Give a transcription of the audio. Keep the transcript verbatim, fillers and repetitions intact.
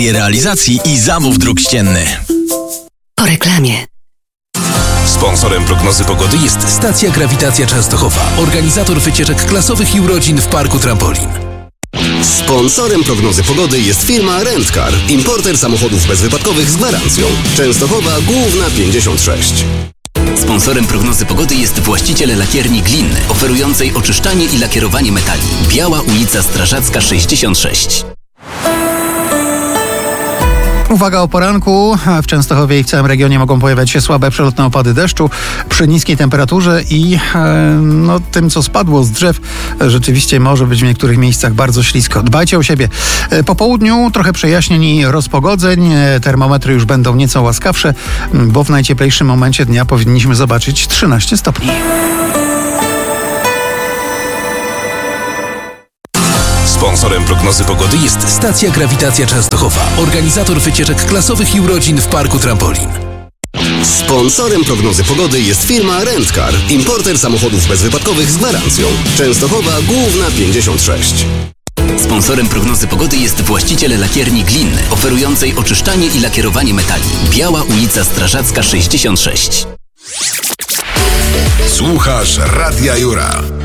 realizacji i zamów dróg ścienny. Po reklamie. Sponsorem prognozy pogody jest Stacja Grawitacja Częstochowa, organizator wycieczek klasowych i urodzin w Parku Trampolin. Sponsorem prognozy pogody jest firma Rent-Car, importer samochodów bezwypadkowych z gwarancją. Częstochowa Główna pięćdziesiąt sześć. Sponsorem prognozy pogody jest właściciel lakierni Glin, oferującej oczyszczanie i lakierowanie metali. Biała ulica Strażacka sześćdziesiąt sześć. Uwaga o poranku. W Częstochowie i w całym regionie mogą pojawiać się słabe przelotne opady deszczu przy niskiej temperaturze i no, tym, co spadło z drzew, rzeczywiście może być w niektórych miejscach bardzo ślisko. Dbajcie o siebie. Po południu trochę przejaśnień i rozpogodzeń. Termometry już będą nieco łaskawsze, bo w najcieplejszym momencie dnia powinniśmy zobaczyć trzynaście stopni. Sponsorem prognozy pogody jest Stacja Grawitacja Częstochowa, organizator wycieczek klasowych i urodzin w Parku Trampolin. Sponsorem prognozy pogody jest firma Rent-Car, importer samochodów bezwypadkowych z gwarancją. Częstochowa Główna pięćdziesiąt sześć. Sponsorem prognozy pogody jest właściciel lakierni Glin, oferującej oczyszczanie i lakierowanie metali. Biała ulica Strażacka sześćdziesiąt sześć. Słuchasz Radia Jura.